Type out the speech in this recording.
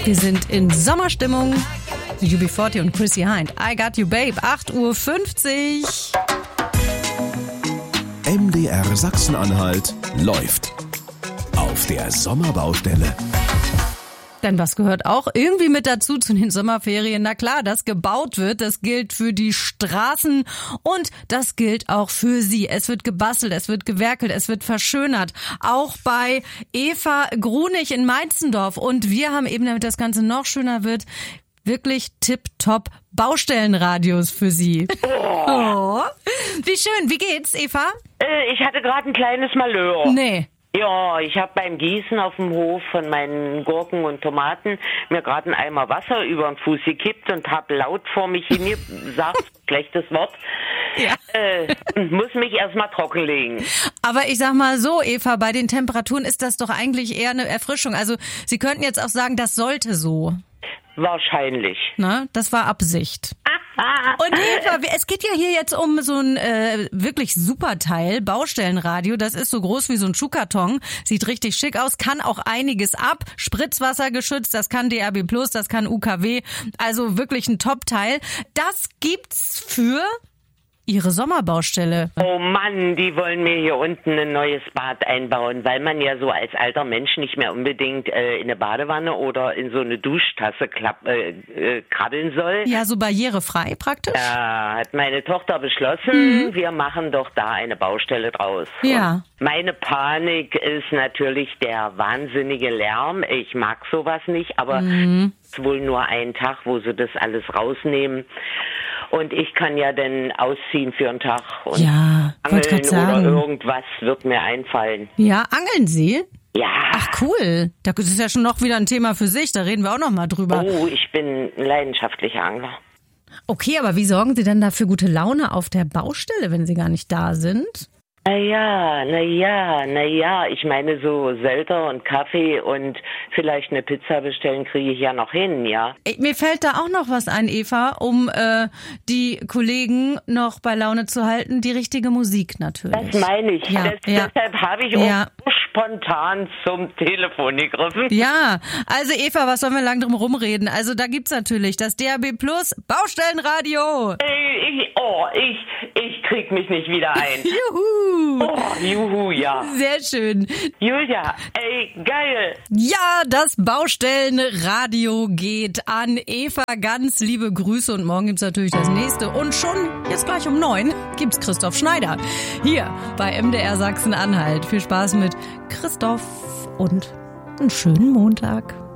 Wir sind in Sommerstimmung. UB40 und Chrissy Hynde. I Got You Babe, 8:50 Uhr. MDR Sachsen-Anhalt läuft auf der Sommerbaustelle. Denn was gehört auch irgendwie mit dazu zu den Sommerferien? Na klar, dass gebaut wird, das gilt für die Straßen und das gilt auch für Sie. Es wird gebastelt, es wird gewerkelt, es wird verschönert. Auch bei Eva Grunig in Meitzendorf. Und wir haben eben, damit das Ganze noch schöner wird, wirklich tipptopp Baustellenradios für Sie. Oh. Wie schön, wie geht's, Eva? Ich hatte gerade ein kleines Malheur. Nee. Ja, ich habe beim Gießen auf dem Hof von meinen Gurken und Tomaten mir gerade einen Eimer Wasser über den Fuß gekippt und habe laut vor mich hingesagt, schlechtes Wort, Ja. und muss mich erstmal trockenlegen. Aber ich sag mal so, Eva, bei den Temperaturen ist das doch eigentlich eher eine Erfrischung. Also Sie könnten jetzt auch sagen, das sollte so. Wahrscheinlich. Ne? Das war Absicht. Und Eva, es geht ja hier jetzt um so ein wirklich super Teil, Baustellenradio. Das ist so groß wie so ein Schuhkarton. Sieht richtig schick aus, kann auch einiges ab. Spritzwasser geschützt, das kann DAB+, das kann UKW. Also wirklich ein Top-Teil. Das gibt's für Ihre Sommerbaustelle. Oh Mann, die wollen mir hier unten ein neues Bad einbauen, weil man ja so als alter Mensch nicht mehr unbedingt in eine Badewanne oder in so eine Duschtasse krabbeln soll. Ja, so barrierefrei praktisch. Da hat meine Tochter beschlossen, wir machen doch da eine Baustelle draus. Ja. Und meine Panik ist natürlich der wahnsinnige Lärm. Ich mag sowas nicht, aber es ist wohl nur ein Tag, wo sie das alles rausnehmen. Und ich kann ja dann ausziehen für einen Tag und Ja, wollte angeln grad sagen. oder irgendwas wird mir einfallen. Ja, angeln Sie? Ja. Ach cool, das ist ja schon noch wieder ein Thema für sich, da reden wir auch noch mal drüber. Oh, ich bin ein leidenschaftlicher Angler. Okay, aber wie sorgen Sie denn da für gute Laune auf der Baustelle, wenn Sie gar nicht da sind? Na ja, ich meine so Selter und Kaffee und vielleicht eine Pizza bestellen kriege ich ja noch hin, ja. Mir fällt da auch noch was ein, Eva, um die Kollegen noch bei Laune zu halten, die richtige Musik natürlich. Das meine ich. Ja, Deshalb habe ich auch so spontan zum Telefon gegriffen. Ja, also Eva, was sollen wir lang drum rumreden? Also da gibt's natürlich das DAB+ Baustellenradio. Ich krieg mich nicht wieder ein. Juhu. Oh, juhu, ja. Sehr schön. Julia, geil. Ja, das Baustellenradio geht an Eva. Ganz liebe Grüße und morgen gibt's natürlich das nächste. Und schon jetzt gleich um 9 gibt's Christoph Schneider hier bei MDR Sachsen-Anhalt. Viel Spaß mit Christoph und einen schönen Montag.